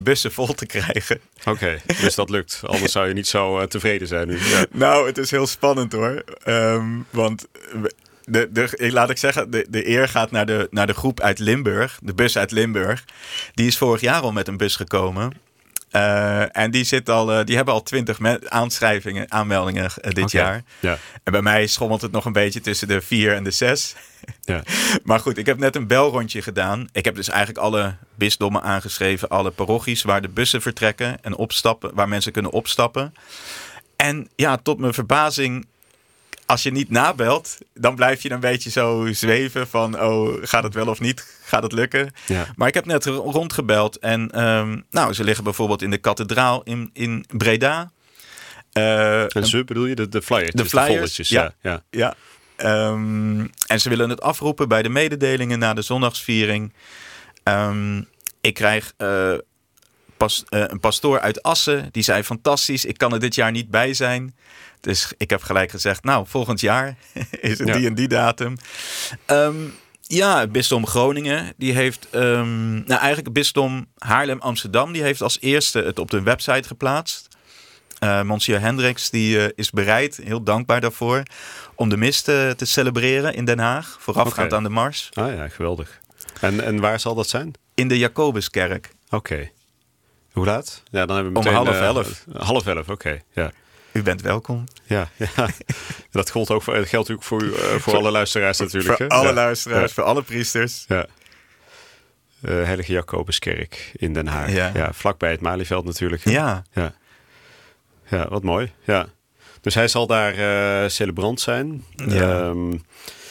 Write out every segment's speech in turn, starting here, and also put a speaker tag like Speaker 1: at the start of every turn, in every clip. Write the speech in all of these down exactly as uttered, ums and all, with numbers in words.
Speaker 1: bussen vol te krijgen.
Speaker 2: Oké, okay, dus dat lukt. Anders zou je niet zo uh, tevreden zijn nu. Ja.
Speaker 1: Nou, het is heel spannend hoor. Um, want de, de, laat ik zeggen, de, de eer gaat naar de, naar de groep uit Limburg. De bus uit Limburg. Die is vorig jaar al met een bus gekomen. Uh, en die, zit al, uh, die hebben al twintig me- aanschrijvingen, aanmeldingen uh, dit okay. jaar.
Speaker 2: Ja.
Speaker 1: En bij mij schommelt het nog een beetje tussen de vier en de zes.
Speaker 2: Ja.
Speaker 1: Maar goed, ik heb net een belrondje gedaan. Ik heb dus eigenlijk alle bisdommen aangeschreven. Alle parochies waar de bussen vertrekken en opstappen. Waar mensen kunnen opstappen. En ja, tot mijn verbazing, als je niet nabelt, dan blijf je een beetje zo zweven van, oh, gaat het wel of niet? Gaat het lukken?
Speaker 2: Ja.
Speaker 1: Maar ik heb net rondgebeld en um, nou, ze liggen bijvoorbeeld in de kathedraal in, in Breda.
Speaker 2: Uh, en ze bedoel je de, de flyers?
Speaker 1: De flyers,
Speaker 2: de foldertjes,
Speaker 1: ja.
Speaker 2: ja.
Speaker 1: ja. Um, en ze willen het afroepen bij de mededelingen na de zondagsviering. Um, ik krijg uh, pas, uh, een pastoor uit Assen, die zei fantastisch, ik kan er dit jaar niet bij zijn. Dus ik heb gelijk gezegd, nou, volgend jaar is het ja. die en die datum. Um, ja, het bisdom Groningen, die heeft, um, nou eigenlijk het bisdom Haarlem-Amsterdam, die heeft als eerste het op de website geplaatst. Uh, Monsieur Hendricks, die uh, is bereid, heel dankbaar daarvoor, om de mis te, te celebreren in Den Haag, voorafgaand okay. aan de mars.
Speaker 2: Ah ja, geweldig. En, en waar zal dat zijn?
Speaker 1: In de Jacobuskerk.
Speaker 2: Oké. Okay. Hoe laat? Ja, dan hebben we
Speaker 1: meteen,
Speaker 2: om half
Speaker 1: uh,
Speaker 2: elf. Half elf, oké. Okay. Ja.
Speaker 1: U bent welkom.
Speaker 2: Ja, ja. Dat geldt ook voor, dat geldt ook voor, uh, voor, voor alle luisteraars natuurlijk.
Speaker 1: Voor
Speaker 2: hè?
Speaker 1: alle
Speaker 2: ja.
Speaker 1: luisteraars,
Speaker 2: ja.
Speaker 1: voor alle priesters.
Speaker 2: Ja. Uh, Heilige Jacobuskerk in Den Haag. Ja. Ja, vlakbij het Malieveld natuurlijk. Hè?
Speaker 1: Ja.
Speaker 2: ja. Ja, wat mooi. Ja. Dus hij zal daar uh, celebrant zijn.
Speaker 1: Ja.
Speaker 2: Um,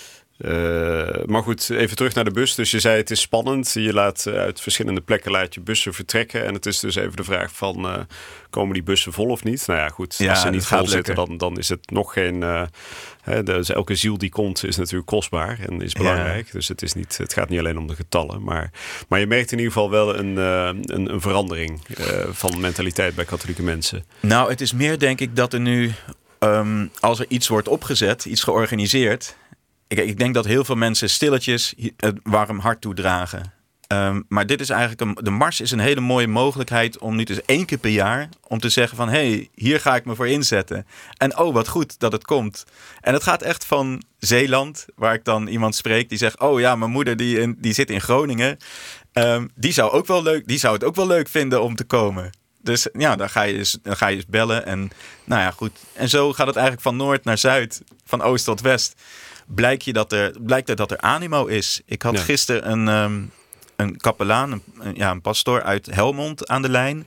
Speaker 2: uh, maar goed, even terug naar de bus. Dus je zei het is spannend. Je laat uh, uit verschillende plekken laat je bussen vertrekken. En het is dus even de vraag van, uh, komen die bussen vol of niet? Nou ja, goed.
Speaker 1: Ja,
Speaker 2: als ze niet vol zitten,
Speaker 1: lukken.
Speaker 2: dan, dan is het nog geen... Uh, hè, dus elke ziel die komt is natuurlijk kostbaar en is belangrijk. Ja. Dus het, is niet, het gaat niet alleen om de getallen. Maar, maar je merkt in ieder geval wel een, uh, een, een verandering uh, van mentaliteit bij katholieke mensen.
Speaker 1: Nou, het is meer denk ik dat er nu, um, als er iets wordt opgezet, iets georganiseerd... Ik, ik denk dat heel veel mensen stilletjes het warm hart toedragen. Um, maar dit is eigenlijk een, de mars is een hele mooie mogelijkheid om nu dus één keer per jaar om te zeggen van, hé, hey, hier ga ik me voor inzetten. En oh, wat goed dat het komt. En het gaat echt van Zeeland, waar ik dan iemand spreek die zegt, oh ja, mijn moeder die, in, die zit in Groningen. Um, die zou ook wel leuk, die zou het ook wel leuk vinden om te komen. Dus ja, dan ga je dus, dan ga je dus bellen en nou ja, goed. En zo gaat het eigenlijk van noord naar zuid, van oost tot west. Blijkt, je dat er, blijkt er dat er animo is. Ik had ja. gisteren een, um, een kapelaan, een, een, ja, een pastoor uit Helmond aan de lijn.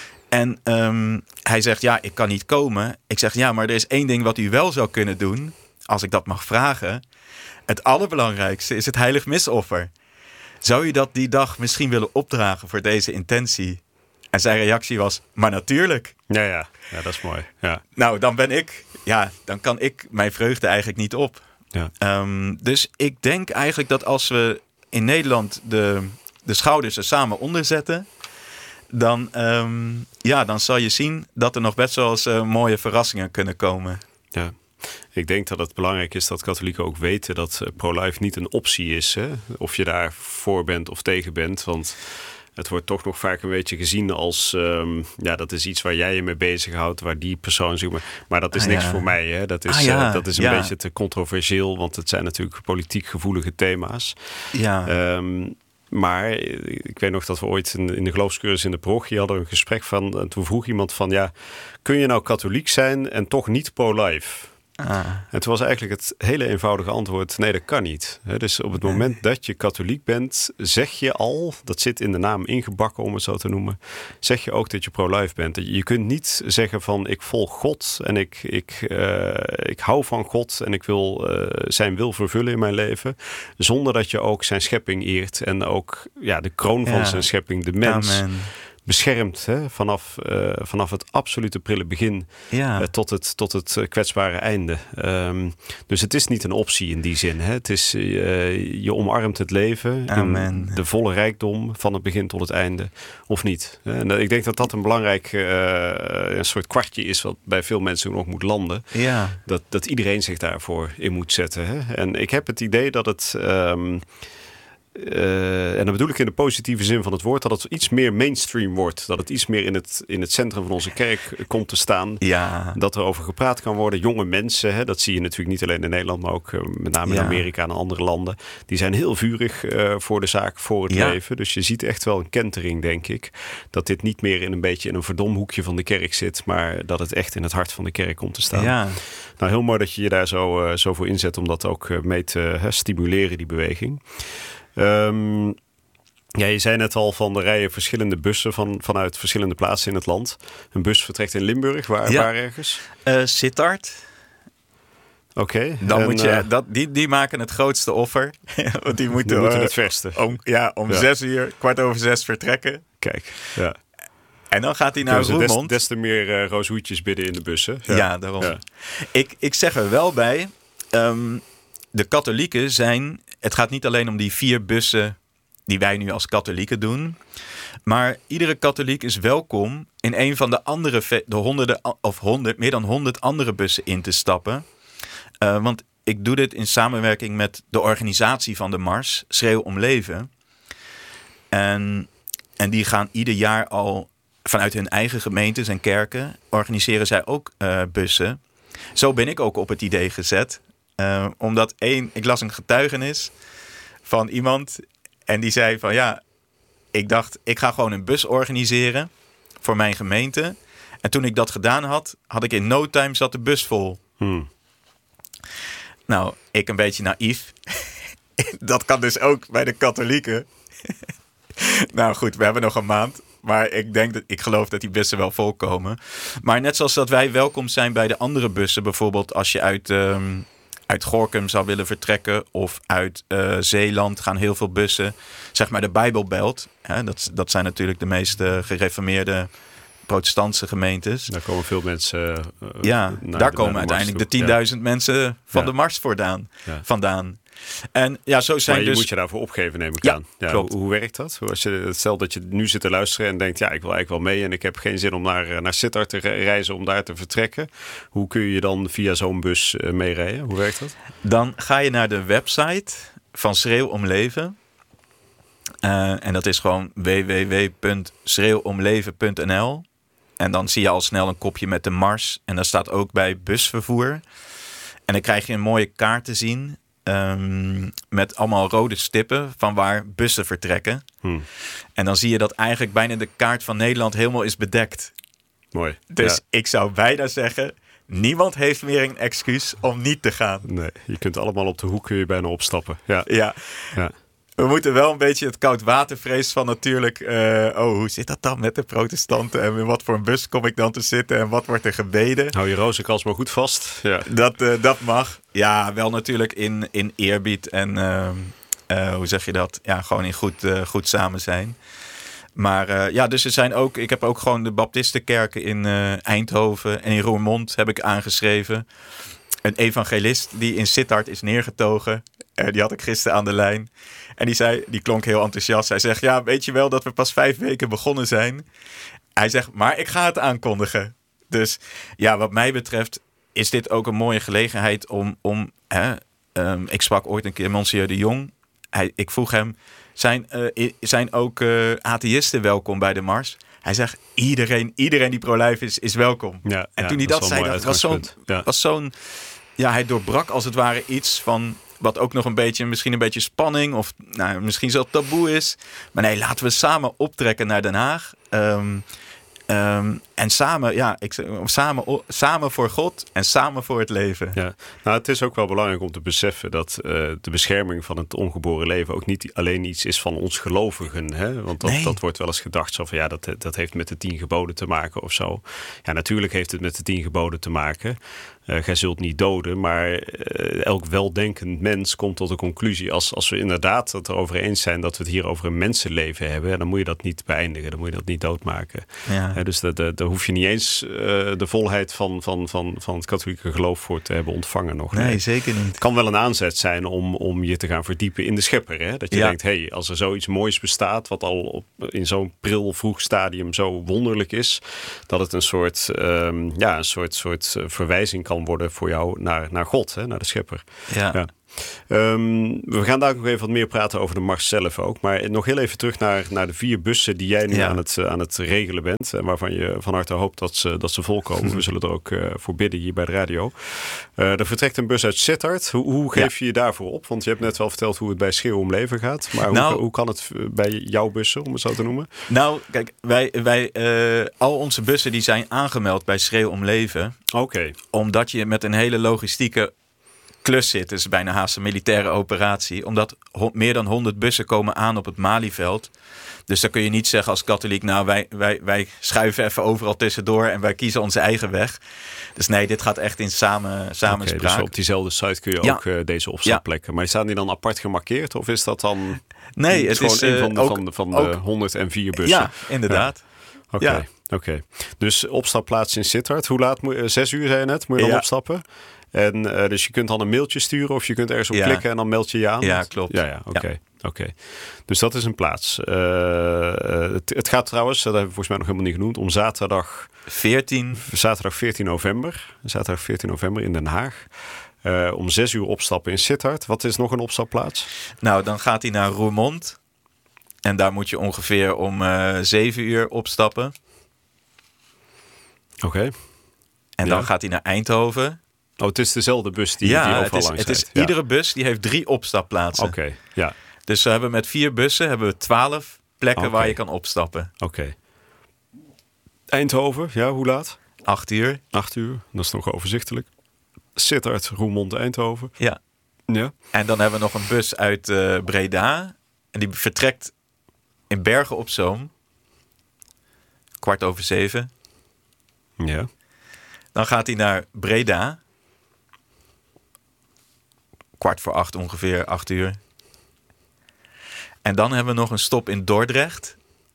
Speaker 1: En um, hij zegt, ja, ik kan niet komen. Ik zeg, ja, maar er is één ding wat u wel zou kunnen doen, als ik dat mag vragen. Het allerbelangrijkste is het heilig misoffer. Zou u dat die dag misschien willen opdragen voor deze intentie? En zijn reactie was, maar natuurlijk.
Speaker 2: Ja, ja, ja, dat is mooi. Ja.
Speaker 1: Nou, dan ben ik, ja, dan kan ik mijn vreugde eigenlijk niet op.
Speaker 2: Ja.
Speaker 1: Um, dus ik denk eigenlijk dat als we in Nederland de, de schouders er samen onder zetten, dan, um, ja, dan zal je zien dat er nog best wel eens uh, mooie verrassingen kunnen komen.
Speaker 2: Ja. Ik denk dat het belangrijk is dat katholieken ook weten dat pro-life niet een optie is. Hè? Of je daar voor bent of tegen bent. Want het wordt toch nog vaak een beetje gezien als, um, ja, dat is iets waar jij je mee bezighoudt, waar die persoon zich maar, maar dat is ah, niks ja. voor mij. Hè? Dat is, ah, ja. uh, dat is een ja. beetje te controversieel, want het zijn natuurlijk politiek gevoelige thema's.
Speaker 1: Ja.
Speaker 2: Um, maar ik weet nog dat we ooit in, in de geloofscursus in de parochie hadden een gesprek van, en toen vroeg iemand van, ja, kun je nou katholiek zijn en toch niet pro-life?
Speaker 1: Ah.
Speaker 2: En toen was eigenlijk het hele eenvoudige antwoord, nee, dat kan niet. Dus op het moment dat je katholiek bent, zeg je al, dat zit in de naam ingebakken om het zo te noemen, zeg je ook dat je pro-life bent. Je kunt niet zeggen van, ik volg God en ik, ik, uh, ik hou van God en ik wil uh, zijn wil vervullen in mijn leven, zonder dat je ook zijn schepping eert en ook ja, de kroon van ja. zijn schepping, de mens,
Speaker 1: Amen.
Speaker 2: beschermt hè, vanaf, uh, vanaf het absolute prille begin
Speaker 1: ja.
Speaker 2: uh, tot het, tot het uh, kwetsbare einde. Um, dus het is niet een optie in die zin. Hè. Het is, uh, je omarmt het leven
Speaker 1: Amen.
Speaker 2: in de volle rijkdom van het begin tot het einde, of niet. En uh, ik denk dat dat een belangrijk uh, een soort kwartje is wat bij veel mensen nog moet landen.
Speaker 1: Ja.
Speaker 2: Dat, dat iedereen zich daarvoor in moet zetten. Hè. En ik heb het idee dat het... Um, Uh, en dan bedoel ik in de positieve zin van het woord, dat het iets meer mainstream wordt. Dat het iets meer in het, in het centrum van onze kerk komt te staan.
Speaker 1: Ja.
Speaker 2: Dat er over gepraat kan worden. Jonge mensen, hè, dat zie je natuurlijk niet alleen in Nederland, maar ook uh, met name in ja. Amerika en andere landen. Die zijn heel vurig uh, voor de zaak, voor het ja. leven. Dus je ziet echt wel een kentering, denk ik. Dat dit niet meer in een beetje in een verdomhoekje van de kerk zit, maar dat het echt in het hart van de kerk komt te staan.
Speaker 1: Ja.
Speaker 2: Nou, heel mooi dat je je daar zo, uh, zo voor inzet om dat ook uh, mee te uh, stimuleren, die beweging. Um, ja, je zei net al van de rijen verschillende bussen van, vanuit verschillende plaatsen in het land. Een bus vertrekt in Limburg, waar,
Speaker 1: ja.
Speaker 2: waar ergens?
Speaker 1: Uh, Sittard.
Speaker 2: Oké. Okay.
Speaker 1: Dan en, moet je, uh, dat, die, die maken het grootste offer. Want die moeten,
Speaker 2: die moeten
Speaker 1: uh,
Speaker 2: het verste.
Speaker 1: Om, ja, om ja. zes uur, kwart over zes vertrekken.
Speaker 2: Kijk, ja.
Speaker 1: En dan gaat hij naar Roermond.
Speaker 2: Des, des te meer uh, rooshoedjes bidden in de bussen.
Speaker 1: Ja, ja daarom. Ja. Ik, ik zeg er wel bij, um, de katholieken zijn... Het gaat niet alleen om die vier bussen die wij nu als katholieken doen. Maar iedere katholiek is welkom in een van de andere, de honderden of honderd, meer dan honderd andere bussen in te stappen. Uh, want ik doe dit in samenwerking met de organisatie van de Mars, Schreeuw om Leven. En, en die gaan ieder jaar al vanuit hun eigen gemeentes en kerken, organiseren zij ook uh, bussen. Zo ben ik ook op het idee gezet. Uh, omdat één, ik las een getuigenis van iemand en die zei van ja, ik dacht ik ga gewoon een bus organiseren voor mijn gemeente. En toen ik dat gedaan had, had ik in no time zat de bus vol. Hmm. Nou, ik een beetje naïef. Dat kan dus ook bij de katholieken. Nou goed, we hebben nog een maand. Maar ik denk dat ik geloof dat die bussen wel volkomen. Maar net zoals dat wij welkom zijn bij de andere bussen, bijvoorbeeld als je uit Um, uit Gorinchem zou willen vertrekken of uit uh, Zeeland gaan heel veel bussen. Zeg maar de Bijbelbelt. Hè, dat, dat zijn natuurlijk de meest uh, gereformeerde protestantse gemeentes.
Speaker 2: Daar komen veel mensen uh,
Speaker 1: Ja, daar de, komen de uiteindelijk de tienduizend ja. mensen van ja. de Mars vandaan. Ja. vandaan. En ja, zo zijn
Speaker 2: maar je
Speaker 1: dus...
Speaker 2: moet je daarvoor opgeven, neem ik
Speaker 1: ja,
Speaker 2: aan. Ja,
Speaker 1: klopt.
Speaker 2: Hoe, hoe werkt dat? Als je, stel dat je nu zit te luisteren en denkt, ja, ik wil eigenlijk wel mee en ik heb geen zin om naar, naar Sittard te reizen om daar te vertrekken. Hoe kun je dan via zo'n bus uh, meerijden? Hoe werkt dat?
Speaker 1: Dan ga je naar de website van Schreeuw om Leven. Uh, en dat is gewoon w w w punt schreeuw om leven punt n l. En dan zie je al snel een kopje met de Mars. En daar staat ook bij busvervoer. En dan krijg je een mooie kaart te zien. Um, met allemaal rode stippen van waar bussen vertrekken. Hmm. En dan zie je dat eigenlijk bijna de kaart van Nederland helemaal is bedekt.
Speaker 2: Mooi.
Speaker 1: Dus
Speaker 2: ja.
Speaker 1: ik zou bijna zeggen, niemand heeft meer een excuus om niet te gaan.
Speaker 2: Nee, je kunt allemaal op de hoek kun je bijna opstappen. Ja.
Speaker 1: ja.
Speaker 2: ja.
Speaker 1: We moeten wel een beetje het koudwatervrees van natuurlijk... Uh, oh, hoe zit dat dan met de protestanten? En in wat voor een bus kom ik dan te zitten? En wat wordt er gebeden?
Speaker 2: Hou je rozenkals maar goed vast. Ja.
Speaker 1: Dat, uh, dat mag. Ja, wel natuurlijk in, in eerbied. En uh, uh, hoe zeg je dat? Ja, gewoon in goed, uh, goed samen zijn. Maar uh, ja, dus er zijn ook... Ik heb ook gewoon de baptistenkerken in uh, Eindhoven en in Roermond heb ik aangeschreven. Een evangelist die in Sittard is neergetogen. Uh, die had ik gisteren aan de lijn. En die zei, die klonk heel enthousiast. Hij zegt, ja, weet je wel dat we pas vijf weken begonnen zijn? Hij zegt, maar ik ga het aankondigen. Dus ja, wat mij betreft is dit ook een mooie gelegenheid om... om hè, um, ik sprak ooit een keer Monsieur de Jong. Hij, ik vroeg hem, zijn, uh, zijn ook uh, atheïsten welkom bij de Mars? Hij zegt, iedereen, iedereen die pro-life is, is welkom.
Speaker 2: Ja,
Speaker 1: en
Speaker 2: ja,
Speaker 1: toen hij dat, dat zei, dat was zo'n... Ja. Was zo'n ja, hij doorbrak als het ware iets van... Wat ook nog een beetje, misschien een beetje spanning of nou, misschien zelfs taboe is. Maar nee, laten we samen optrekken naar Den Haag. Um, um, en samen, ja, ik, samen, samen voor God en samen voor het leven.
Speaker 2: Ja. Nou, het is ook wel belangrijk om te beseffen dat uh, de bescherming van het ongeboren leven ook niet alleen iets is van ons gelovigen. Hè? Want dat, nee. dat wordt wel eens gedacht zo van ja, dat, dat heeft met de tien geboden te maken of zo. Ja, natuurlijk heeft het met de tien geboden te maken. Uh, gij zult niet doden, maar uh, elk weldenkend mens komt tot de conclusie... Als, als we inderdaad het erover eens zijn dat we het hier over een mensenleven hebben... dan moet je dat niet beëindigen, dan moet je dat niet doodmaken.
Speaker 1: Ja.
Speaker 2: Uh, dus daar hoef je niet eens uh, de volheid van, van, van, van het katholieke geloof voor te hebben ontvangen nog.
Speaker 1: Nee, nee, zeker niet.
Speaker 2: Het kan wel een aanzet zijn om, om je te gaan verdiepen in de schepper. Hè? Dat je ja. denkt, hé, hey, als er zoiets moois bestaat... wat al op, in zo'n pril vroeg stadium zo wonderlijk is... dat het een soort, um, ja, een soort, soort verwijzing kan worden voor jou naar, naar God, hè, naar de schepper.
Speaker 1: Ja. ja.
Speaker 2: Um, we gaan daar nog even wat meer praten over de mars zelf ook. Maar nog heel even terug naar, naar de vier bussen die jij nu ja. aan, het, aan het regelen bent. En waarvan je van harte hoopt dat ze, dat ze volkomen. We zullen er ook uh, voor bidden hier bij de radio. Uh, er vertrekt een bus uit Sittard. Hoe, hoe geef ja. je je daarvoor op? Want je hebt net wel verteld hoe het bij Schreeuw om Leven gaat. Maar nou, hoe, hoe kan het bij jouw bussen, om het zo te noemen?
Speaker 1: Nou, kijk, wij, wij, uh, al onze bussen die zijn aangemeld bij Schreeuw om Leven.
Speaker 2: Oké. Okay.
Speaker 1: Omdat je met een hele logistieke klus zit. Dus bijna haast een militaire operatie. Omdat ho- meer dan honderd bussen komen aan op het Malieveld. Dus dan kun je niet zeggen als katholiek, nou wij, wij, wij schuiven even overal tussendoor en wij kiezen onze eigen weg. Dus nee, dit gaat echt in samen, samenspraak.
Speaker 2: Okay, dus op diezelfde site kun je ja. ook uh, deze opstapplekken. Ja. Maar staan die dan apart gemarkeerd of is dat dan
Speaker 1: nee, het
Speaker 2: gewoon
Speaker 1: is
Speaker 2: een van de,
Speaker 1: ook,
Speaker 2: van de, van de
Speaker 1: ook,
Speaker 2: honderdvier bussen?
Speaker 1: Ja, inderdaad.
Speaker 2: Ja. Oké, okay, ja. okay. Dus opstapplaats in Sittard. Hoe laat moet je? Zes uur zei je net, moet je dan ja. opstappen? En uh, dus je kunt dan een mailtje sturen of je kunt ergens op ja. klikken en dan meld je je aan.
Speaker 1: Ja, klopt.
Speaker 2: Ja, ja, oké. Okay. Ja. Okay. Dus dat is een plaats. Uh, het, het gaat trouwens, dat hebben we volgens mij nog helemaal niet genoemd, om zaterdag
Speaker 1: veertien
Speaker 2: Zaterdag veertien november. Zaterdag veertien november in Den Haag. Uh, om zes uur opstappen in Sittard. Wat is nog een opstapplaats?
Speaker 1: Nou, dan gaat hij naar Roermond. En daar moet je ongeveer om uh, zeven uur opstappen.
Speaker 2: Oké. Okay.
Speaker 1: En
Speaker 2: ja.
Speaker 1: dan gaat hij naar Eindhoven.
Speaker 2: Oh, het is dezelfde bus die,
Speaker 1: ja,
Speaker 2: die overal
Speaker 1: het is,
Speaker 2: langs
Speaker 1: het is
Speaker 2: ja.
Speaker 1: Iedere bus die heeft drie opstapplaatsen.
Speaker 2: Oké, okay, ja.
Speaker 1: Dus we hebben met vier bussen hebben we twaalf plekken okay. waar je kan opstappen.
Speaker 2: Oké. Okay. Eindhoven, ja, hoe laat?
Speaker 1: Acht uur.
Speaker 2: Acht uur, dat is nog overzichtelijk. Sittard, Roermond, Eindhoven.
Speaker 1: Ja.
Speaker 2: ja.
Speaker 1: En dan hebben we nog een bus uit uh, Breda. En die vertrekt in Bergen op Zoom. Kwart over zeven.
Speaker 2: Ja.
Speaker 1: Dan gaat hij naar Breda. Kwart voor acht ongeveer, acht uur. En dan hebben we nog een stop in Dordrecht.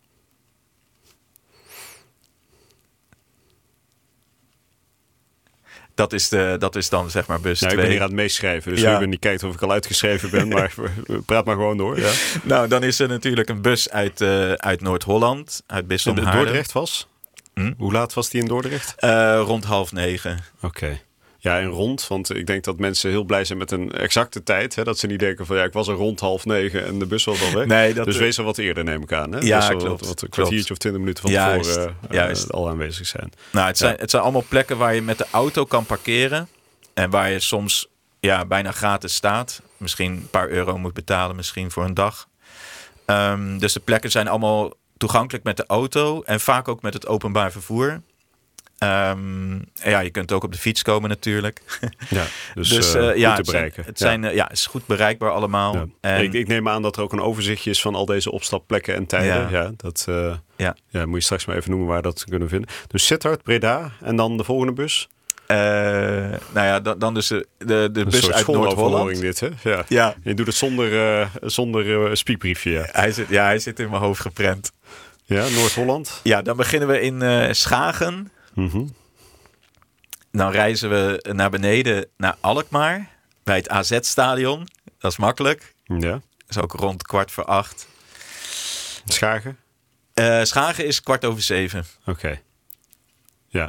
Speaker 1: Dat is, de, dat is dan zeg maar bus
Speaker 2: ja,
Speaker 1: twee.
Speaker 2: Ik ben hier aan het meeschrijven, dus ja. Ruben die kijkt of ik al uitgeschreven ben. Maar praat maar gewoon door. Ja.
Speaker 1: Nou, dan is er natuurlijk een bus uit, uh, uit Noord-Holland. Uit Bisdom Haarlem.
Speaker 2: Dordrecht was? Hm? Hoe laat was die in Dordrecht?
Speaker 1: Uh, rond half negen.
Speaker 2: Oké. Okay. Ja, en rond, want ik denk dat mensen heel blij zijn met een exacte tijd. Hè? Dat ze niet denken van ja, ik was er rond half negen en de bus was al weg.
Speaker 1: Nee, dat
Speaker 2: dus wees er wat eerder, neem ik aan. Hè?
Speaker 1: Ja,
Speaker 2: dus
Speaker 1: klopt.
Speaker 2: Wat, wat een kwartiertje of twintig minuten van
Speaker 1: juist,
Speaker 2: tevoren uh, juist. al aanwezig zijn.
Speaker 1: Nou, het zijn,
Speaker 2: ja.
Speaker 1: het zijn allemaal plekken waar je met de auto kan parkeren. En waar je soms ja, bijna gratis staat. Misschien een paar euro moet betalen, misschien voor een dag. Um, dus de plekken zijn allemaal toegankelijk met de auto. En vaak ook met het openbaar vervoer. Um, ja, je kunt ook op de fiets komen natuurlijk.
Speaker 2: Ja, dus,
Speaker 1: dus
Speaker 2: uh,
Speaker 1: uh,
Speaker 2: goed
Speaker 1: ja,
Speaker 2: te bereiken.
Speaker 1: Het zijn, het, zijn, ja. ja, het is goed bereikbaar allemaal.
Speaker 2: Ja.
Speaker 1: En
Speaker 2: ik, ik neem aan dat er ook een overzichtje is van al deze opstapplekken en tijden. Ja. Ja, dat uh, ja. Ja, moet je straks maar even noemen waar dat kunnen vinden. Dus Sittard, Breda en dan de volgende bus?
Speaker 1: Uh, nou ja, dan, dan dus de, de, de bus uit Noord-Holland.
Speaker 2: Dit, hè? Ja.
Speaker 1: Ja.
Speaker 2: Je doet het zonder, uh, zonder uh, spiekbriefje. Ja.
Speaker 1: Hij zit, ja, hij zit in mijn hoofd geprent.
Speaker 2: Ja, Noord-Holland.
Speaker 1: Ja, dan beginnen we in uh, Schagen.
Speaker 2: Mm-hmm.
Speaker 1: Dan reizen we naar beneden naar Alkmaar. Bij het A Z-stadion. Dat is makkelijk.
Speaker 2: Ja.
Speaker 1: Dat is ook rond kwart voor acht.
Speaker 2: Schagen?
Speaker 1: Uh, Schagen is kwart over zeven.
Speaker 2: Oké. Okay. Ja.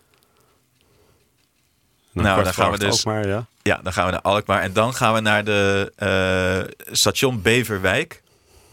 Speaker 1: Dan nou, dan gaan we dus.
Speaker 2: Alkmaar, ja.
Speaker 1: Ja, dan gaan we naar Alkmaar. En dan gaan we naar de uh, station Beverwijk.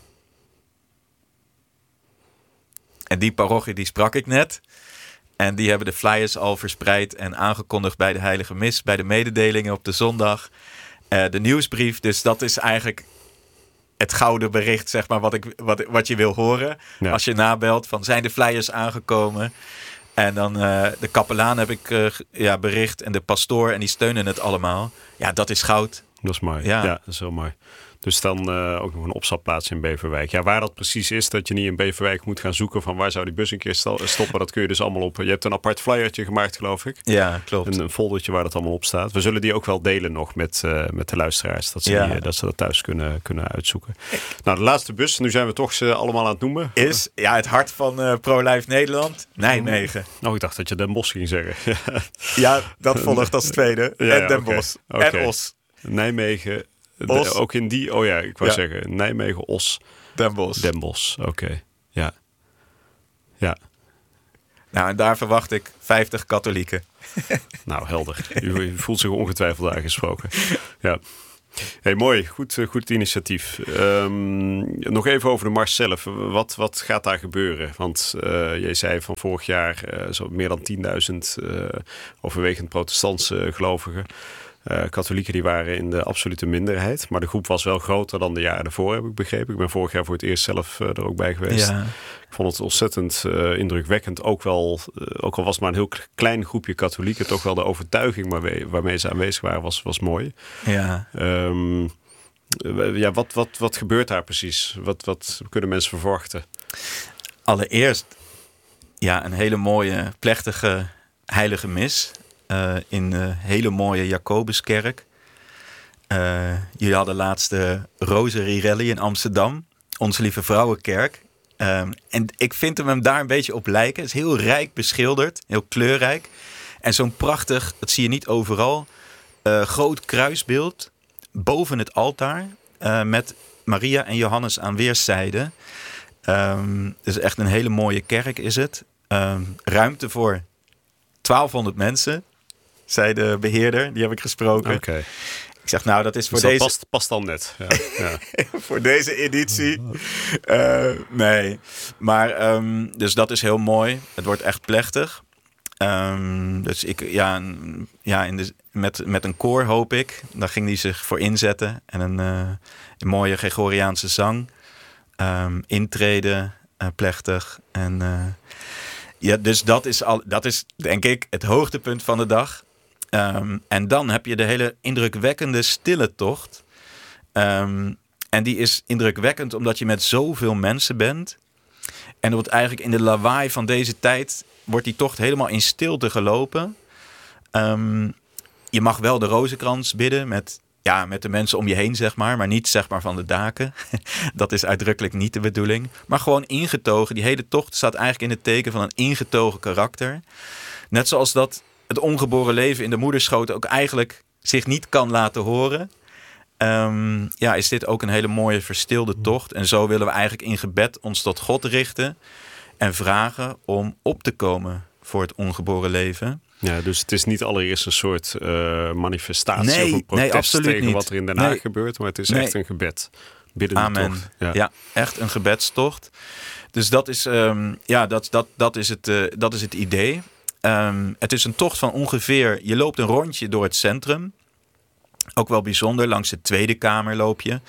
Speaker 1: En die parochie, die sprak ik net. En die hebben de flyers al verspreid en aangekondigd bij de Heilige Mis, bij de mededelingen op de zondag. Uh, de nieuwsbrief. Dus dat is eigenlijk het gouden bericht, zeg maar, wat, ik, wat, wat je wil horen. Ja. Als je nabelt van, zijn de flyers aangekomen? En dan uh, de kapelaan heb ik uh, ja, bericht en de pastoor en die steunen het allemaal. Ja, dat is goud.
Speaker 2: Dat is mooi. Ja, ja dat is heel mooi. Dus dan uh, ook nog een opstapplaats in Beverwijk. Ja, waar dat precies is, dat je niet in Beverwijk moet gaan zoeken van waar zou die bus een keer stoppen. Dat kun je dus allemaal op. Je hebt een apart flyertje gemaakt, geloof ik.
Speaker 1: Ja, klopt.
Speaker 2: Een, een foldertje waar dat allemaal op staat. We zullen die ook wel delen nog met, uh, met de luisteraars. Dat ze, ja. die, dat ze dat thuis kunnen, kunnen uitzoeken. Nou, de laatste bus, nu zijn we toch ze allemaal aan het noemen.
Speaker 1: Is ja, het hart van uh, Pro-Life Nederland, Nijmegen.
Speaker 2: Oh, ik dacht dat je Den Bosch ging zeggen.
Speaker 1: Ja, dat volgt als tweede. Ja, en Den
Speaker 2: okay.
Speaker 1: Bosch.
Speaker 2: Okay.
Speaker 1: En Os.
Speaker 2: Nijmegen. De, ook in die, oh ja, ik wou ja. zeggen, Nijmegen, Os.
Speaker 1: Den Bosch.
Speaker 2: Den Bosch, oké. Okay. Ja. Ja.
Speaker 1: Nou, en daar verwacht ik vijftig katholieken.
Speaker 2: Nou, helder. U, u voelt zich ongetwijfeld aangesproken. Ja. Hey, mooi, goed, goed initiatief. Um, nog even over de mars zelf. Wat, wat gaat daar gebeuren? Want uh, jij zei van vorig jaar uh, zo meer dan tienduizend uh, overwegend protestantse gelovigen. Uh, katholieken die waren in de absolute minderheid. Maar de groep was wel groter dan de jaren ervoor, heb ik begrepen. Ik ben vorig jaar voor het eerst zelf uh, er ook bij geweest. Ja. Ik vond het ontzettend uh, indrukwekkend. Ook, wel, uh, ook al was het maar een heel klein groepje katholieken, toch wel de overtuiging waarmee, waarmee ze aanwezig waren, was, was mooi.
Speaker 1: Ja.
Speaker 2: Um, ja, wat, wat, wat gebeurt daar precies? Wat, wat kunnen mensen verwachten?
Speaker 1: Allereerst ja, een hele mooie, plechtige heilige mis. Uh, in de hele mooie Jacobuskerk. Uh, jullie hadden laatst de Rosary Rally in Amsterdam. Onze Lieve Vrouwenkerk. Um, en ik vind hem, hem daar een beetje op lijken. Het is heel rijk beschilderd. Heel kleurrijk. En zo'n prachtig, dat zie je niet overal, uh, groot kruisbeeld boven het altaar. Uh, met Maria en Johannes aan weerszijden. Um, het is echt een hele mooie kerk is het. Um, ruimte voor twaalfhonderd mensen. Zei de beheerder, die heb ik gesproken.
Speaker 2: Okay.
Speaker 1: Ik zeg, nou, dat is voor
Speaker 2: dus
Speaker 1: deze...
Speaker 2: Past, past dan net. Ja, ja.
Speaker 1: voor deze editie. Uh, nee. Maar, um, dus dat is heel mooi. Het wordt echt plechtig. Um, dus ik, ja, ja in de, met, met een koor hoop ik. Daar ging hij zich voor inzetten. En een, uh, een mooie Gregoriaanse zang. Um, intreden, uh, plechtig. En... Uh, ja, dus dat is, al, dat is denk ik het hoogtepunt van de dag. Um, en dan heb je de hele indrukwekkende stille tocht. Um, en die is indrukwekkend omdat je met zoveel mensen bent. En wordt eigenlijk in de lawaai van deze tijd wordt die tocht helemaal in stilte gelopen. Um, je mag wel de rozenkrans bidden met, ja, met de mensen om je heen, zeg maar. Maar niet zeg maar van de daken. Dat is uitdrukkelijk niet de bedoeling. Maar gewoon ingetogen. Die hele tocht staat eigenlijk in het teken van een ingetogen karakter. Net zoals dat het ongeboren leven in de moederschoot ook eigenlijk zich niet kan laten horen. Um, ja, is dit ook een hele mooie verstilde tocht. En zo willen we eigenlijk in gebed ons tot God richten. En vragen om op te komen voor het ongeboren leven.
Speaker 2: Ja, dus het is niet allereerst een soort uh, manifestatie
Speaker 1: nee,
Speaker 2: of een protest
Speaker 1: nee, absoluut
Speaker 2: tegen
Speaker 1: niet.
Speaker 2: wat er in Den Haag
Speaker 1: nee.
Speaker 2: gebeurt. Maar het is
Speaker 1: nee.
Speaker 2: echt een gebed. Biddende
Speaker 1: Amen.
Speaker 2: tocht. Ja.
Speaker 1: ja, echt een gebedstocht. Dus dat is, um, ja, dat, dat, dat, is het, uh, dat is het idee. Um, het is een tocht van ongeveer... Je loopt een rondje door het centrum. Ook wel bijzonder. Langs de Tweede Kamer loop je.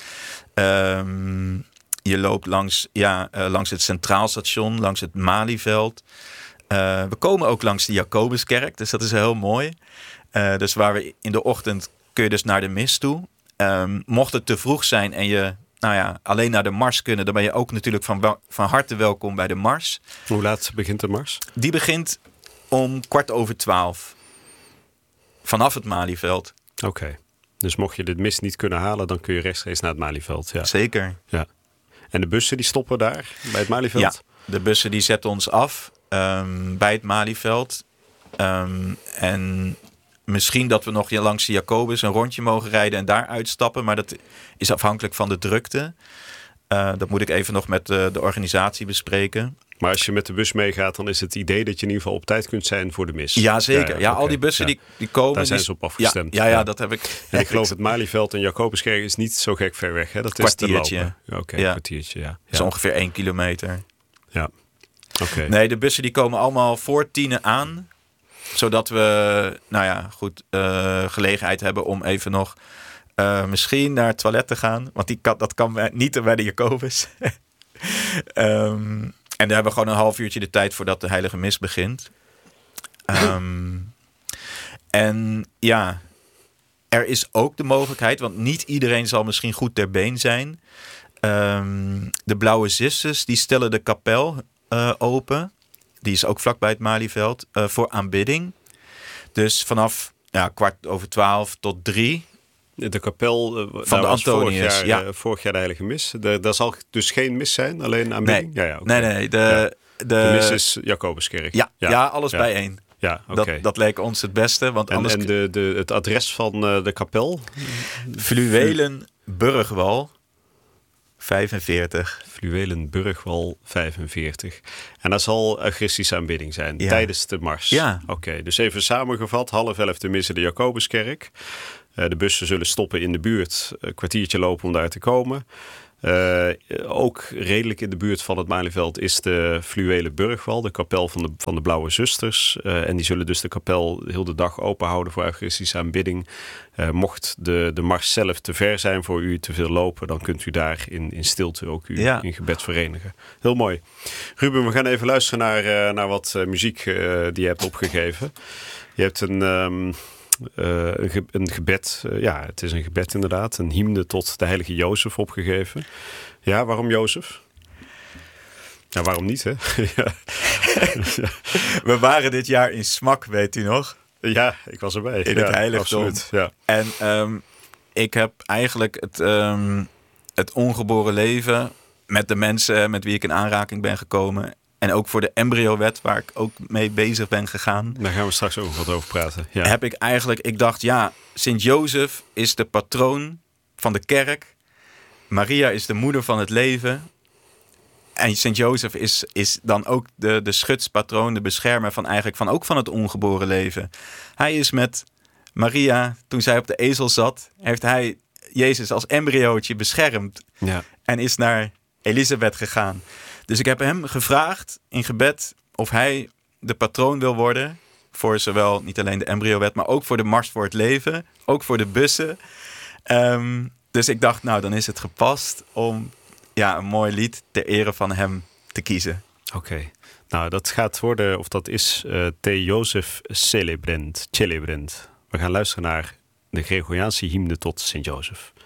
Speaker 1: Um, je loopt langs, ja, uh, langs het Centraal Station. Langs het Malieveld. Uh, we komen ook langs de Jacobuskerk. Dus dat is heel mooi. Uh, dus waar we in de ochtend... kun je dus naar de mis toe. Um, mocht het te vroeg zijn en je... Nou ja, alleen naar de mars kunnen. Dan ben je ook natuurlijk van, van harte welkom bij de mars.
Speaker 2: Hoe laat begint de mars?
Speaker 1: Die begint om kwart over twaalf. Vanaf het Malieveld.
Speaker 2: Oké. Okay. Dus mocht je de mis niet kunnen halen, dan kun je rechtstreeks naar het Malieveld. Ja.
Speaker 1: Zeker.
Speaker 2: Ja. En de bussen die stoppen daar bij het Malieveld?
Speaker 1: Ja, de bussen die zetten ons af um, bij het Malieveld. Um, en misschien dat we nog langs de Jacobus een rondje mogen rijden en daar uitstappen. Maar dat is afhankelijk van de drukte. Uh, dat moet ik even nog met uh, de organisatie bespreken.
Speaker 2: Maar als je met de bus meegaat, dan is het idee dat je in ieder geval op tijd kunt zijn voor de mis.
Speaker 1: Ja, zeker. Ja, ja, ja okay. Al die bussen ja. die, die komen...
Speaker 2: Daar zijn
Speaker 1: die...
Speaker 2: ze op afgestemd.
Speaker 1: Ja, ja, ja, dat heb ik...
Speaker 2: En ik geloof het Malieveld en Jacobuskerk is niet zo gek ver weg. Hè? Dat
Speaker 1: kwartiertje.
Speaker 2: is te lopen. Oké, okay,
Speaker 1: ja.
Speaker 2: kwartiertje, ja. ja.
Speaker 1: Dat is ongeveer één kilometer.
Speaker 2: Ja, oké. Okay.
Speaker 1: Nee, de bussen die komen allemaal voor tienen aan. Zodat we, nou ja, goed, uh, gelegenheid hebben om even nog... Uh, misschien naar het toilet te gaan. Want die kan, dat kan niet bij de Jacobus. um, en daar hebben we gewoon een half uurtje de tijd voordat de heilige mis begint. Um, en ja, er is ook de mogelijkheid, want niet iedereen zal misschien goed ter been zijn. Um, de Blauwe Zusters, die stellen de kapel uh, open. Die is ook vlakbij het Malieveld, uh, voor aanbidding. Dus vanaf ja, kwart over twaalf tot drie...
Speaker 2: De kapel uh,
Speaker 1: van de Antonius,
Speaker 2: vorig jaar,
Speaker 1: ja.
Speaker 2: uh, vorig jaar de heilige mis. De, daar zal dus geen mis zijn, alleen aanbidding?
Speaker 1: Nee,
Speaker 2: ja, ja, okay.
Speaker 1: nee, nee. De,
Speaker 2: ja.
Speaker 1: de,
Speaker 2: de mis is Jacobuskerk.
Speaker 1: Ja, ja. ja alles
Speaker 2: ja.
Speaker 1: bijeen.
Speaker 2: Ja, oké. Okay.
Speaker 1: Dat, dat leek ons het beste. Want
Speaker 2: en
Speaker 1: anders...
Speaker 2: en de, de, het adres van uh, de kapel?
Speaker 1: Fluwelen Burgwal vijfenveertig.
Speaker 2: Fluwelen Burgwal vijfenveertig. En dat zal Eucharistische aanbidding zijn,
Speaker 1: ja.
Speaker 2: tijdens de mars.
Speaker 1: Ja.
Speaker 2: Oké, okay, dus even samengevat. Half elf de mis in de Jacobuskerk. Uh, de bussen zullen stoppen in de buurt. Een kwartiertje lopen om daar te komen. Uh, ook redelijk in de buurt van het Malieveld is de Fluwelen Burgwal, de kapel van de, van de Blauwe Zusters. Uh, en die zullen dus de kapel heel de dag open houden voor eucharistische aanbidding. Uh, mocht de, de mars zelf te ver zijn voor u, te veel lopen, dan kunt u daar in, in stilte ook u ja. in gebed verenigen. Heel mooi. Ruben, we gaan even luisteren naar, uh, naar wat uh, muziek uh, die je hebt opgegeven. Je hebt een... Um, Uh, een, ge- een gebed, uh, ja, het is een gebed inderdaad. Een hymne tot de heilige Jozef opgegeven. Ja, waarom Jozef? Ja, waarom niet, hè? ja.
Speaker 1: We waren dit jaar in Smak, weet u nog?
Speaker 2: Ja, ik was erbij.
Speaker 1: In
Speaker 2: ja,
Speaker 1: het heiligdom.
Speaker 2: Absoluut, ja.
Speaker 1: En um, ik heb eigenlijk het, um, het ongeboren leven met de mensen met wie ik in aanraking ben gekomen... En ook voor de embryowet, waar ik ook mee bezig ben gegaan.
Speaker 2: Daar gaan we straks ook wat over praten. Ja.
Speaker 1: Heb ik eigenlijk, ik dacht, ja, Sint-Jozef is de patroon van de kerk. Maria is de moeder van het leven. En Sint-Jozef is, is dan ook de, de schutspatroon, de beschermer van eigenlijk van ook van het ongeboren leven. Hij is met Maria, toen zij op de ezel zat, heeft hij Jezus als embryootje beschermd. Ja. En is naar Elisabeth gegaan. Dus ik heb hem gevraagd in gebed of hij de patroon wil worden voor zowel niet alleen de embryowet, maar ook voor de Mars voor het Leven, ook voor de bussen. Um, dus ik dacht, nou, dan is het gepast om ja, een mooi lied ter ere van hem te kiezen.
Speaker 2: Oké, okay. Nou, dat gaat worden, of dat is uh, Te Jozef Celebrent, Celebrent. We gaan luisteren naar de Gregoriaanse hymne tot Sint-Jozef.